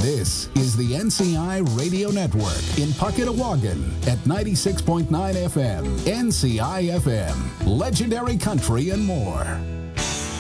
This is the NCI Radio Network in Puckett-Awagan at 96.9 FM, NCI FM, Legendary Country and more.